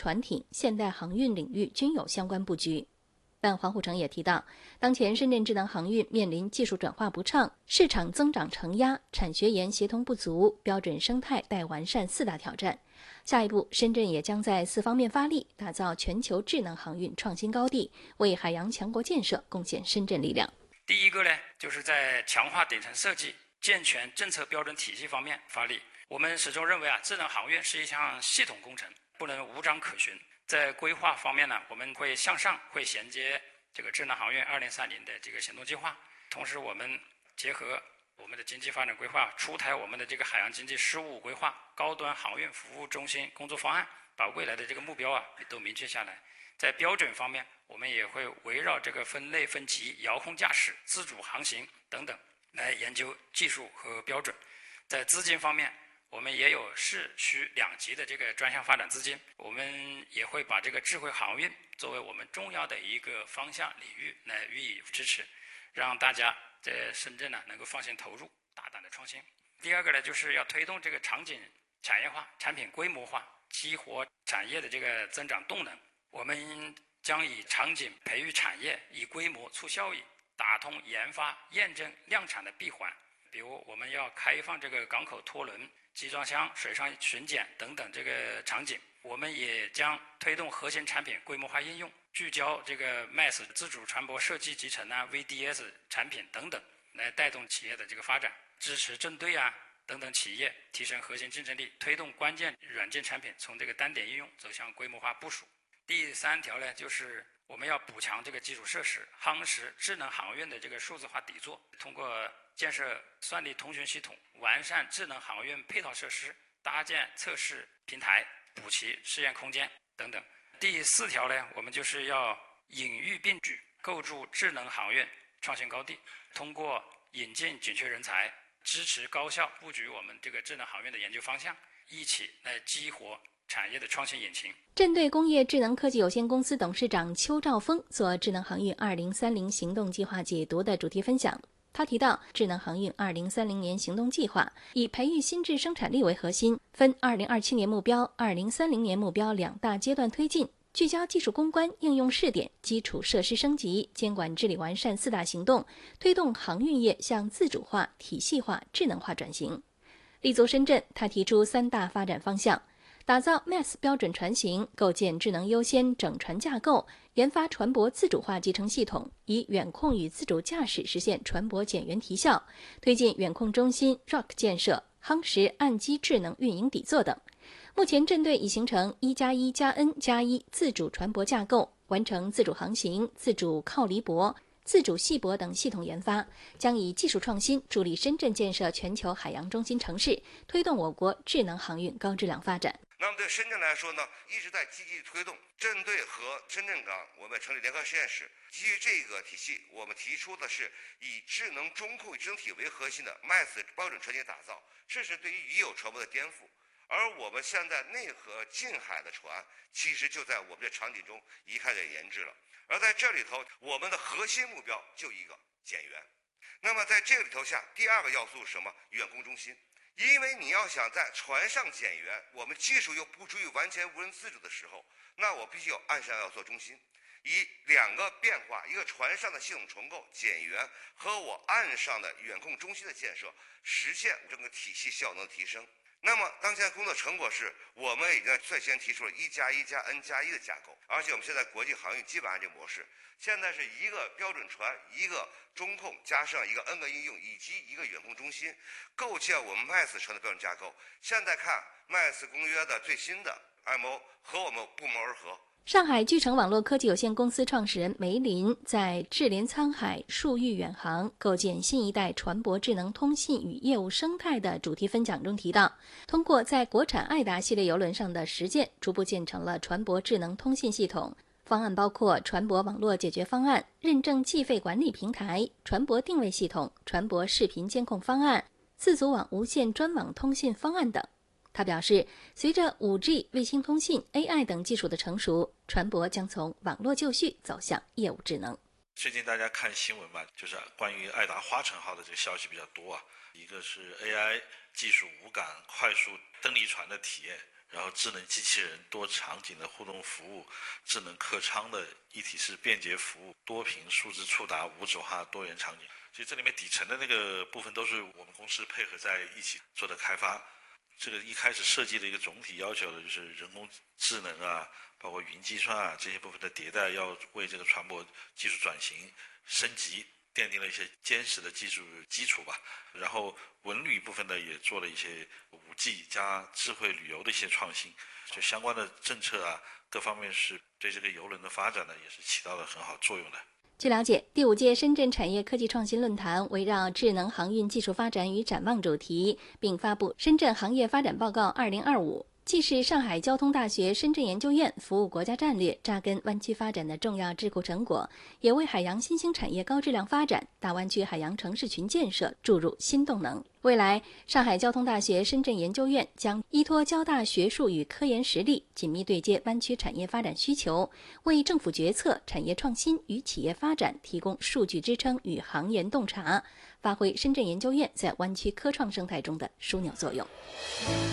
船艇、现代航运领域均有相关布局。但黄虎城也提到，当前深圳智能航运面临技术转化不畅、市场增长承压、产学研协同不足、标准生态待完善4大挑战。下一步，深圳也将在4方面发力，打造全球智能航运创新高地，为海洋强国建设贡献深圳力量。 第一个呢，就是在强化顶层设计、健全政策标准体系方面发力。我们始终认为智能航运是一项系统工程，不能无章可循。在规划方面呢，我们会向上，会衔接这个智能航运2030的这个行动计划，同时我们结合我们的经济发展规划，出台我们的这个海洋经济15规划、高端航运服务中心工作方案，把未来的这个目标都明确下来。在标准方面，我们也会围绕这个分类分级、遥控驾驶、自主航行等等来研究技术和标准。在资金方面，我们也有市区2级的这个专项发展资金，我们也会把这个智慧航运作为我们重要的一个方向领域来予以支持，让大家在深圳能够放心投入，大胆的创新。第二个呢，就是要推动这个场景产业化、产品规模化，激活产业的这个增长动能。我们将以场景培育产业，以规模促效益，打通研发、验证、量产的闭环。比如我们要开放这个港口拖轮、集装箱、水上巡检等等这个场景。我们也将推动核心产品规模化应用，聚焦这个 MaaS 自主船舶设计集成VDS 产品等等，来带动企业的这个发展，支持镇队等等企业提升核心竞争力，推动关键软件产品从这个单点应用走向规模化部署。第3条呢，就是我们要补强这个基础设施，夯实智能航运的这个数字化底座，通过建设算力通讯系统，完善智能航运配套设施，搭建测试平台，补齐试验空间等等。第4条呢，我们就是要引域并举，构筑智能航运创新高地，通过引进紧缺人才，支持高效布局我们这个智能航运的研究方向，一起来激活产业的创新引擎。 镇队工业智能科技有限公司董事长邱兆峰做智能航运2030行动计划解读的主题分享。他提到，智能航运2030年行动计划以培育新质生产力为核心，分2027年目标、2030年目标2大阶段推进，聚焦技术攻关、应用试点、基础设施升级、监管治理完善4大行动，推动航运业向自主化、体系化、智能化转型。立足深圳，他提出3大发展方向：打造 MaaS 标准船型，构建智能优先整船架构，研发船舶自主化集成系统，以远控与自主驾驶实现船舶减员提效，推进远控中心 ROC 建设，夯实岸基智能运营底座等。目前镇队已形成1+1+N+1自主船舶架构，完成自主航行、自主靠离泊、自主系泊等系统研发，将以技术创新助力深圳建设全球海洋中心城市，推动我国智能航运高质量发展。 那么对深圳来说呢，一直在积极推动镇队和深圳港我们成立联合实验室。基于这个体系，我们提出的是以智能中控整体为核心的 MaaS 标准船型打造，这是对于已有船舶的颠覆。而我们现在内河近海的船，其实就在我们的场景中已开始研制了。而在这里头，我们的核心目标就一个减员。那么在这个里头下，第2个要素是什么？远控中心。因为你要想在船上减员，我们技术又不足以完全无人自主的时候，那我必须有岸上要做中心，以2个变化，一个船上的系统重构减员和我岸上的远控中心的建设，实现整个体系效能的提升。那么当前工作成果是，我们已经率先提出了1+1+N+1的架构，而且我们现在国际航运基本按这个模式，现在是一个标准船，一个中控，加上一个 N 个应用以及一个远控中心，构建我们 MaaS 船的标准架构。现在看 MaaS 公约的最新的 MO 和我们不谋而合。 上海巨城网络科技有限公司创始人梅林在智联沧海数域远航构建新一代船舶智能通信与业务生态的主题分享中提到，通过在国产爱达系列邮轮上的实践，逐步建成了船舶智能通信系统。方案包括船舶网络解决方案、认证计费管理平台、船舶定位系统、船舶视频监控方案、自组网无线专网通信方案等。他表示，随着 5G、卫星通信、AI 等技术的成熟，船舶将从网络就绪走向业务智能。 最近大家看新闻嘛，就是关于爱达花城号的这个消息比较多啊。一个是 AI 技术无感快速登离船的体验， 然后智能机器人、多场景的互动服务、智能客舱的一体式便捷服务、多屏数字触达、无纸化多元场景。其实这里面底层的那个部分都是我们公司配合在一起做的开发。这个一开始设计的一个总体要求的就是人工智能啊，包括云计算啊这些部分的迭代，要为这个船舶技术转型升级奠定了一些坚实的技术基础吧。然后文旅部分呢也做了一些 5G 加智慧旅游的一些创新，就相关的政策啊各方面是对这个邮轮的发展呢也是起到了很好作用的。 据了解，第5届深圳产业科技创新论坛围绕智能航运技术发展与展望主题，并发布《深圳行业发展报告2025》，既是上海交通大学深圳研究院服务国家战略、扎根湾区发展的重要智库成果，也为海洋新兴产业高质量发展、大湾区海洋城市群建设注入新动能。未来，上海交通大学深圳研究院将依托交大学术与科研实力，紧密对接湾区产业发展需求，为政府决策、产业创新与企业发展提供数据支撑与行研洞察，发挥深圳研究院在湾区科创生态中的枢纽作用。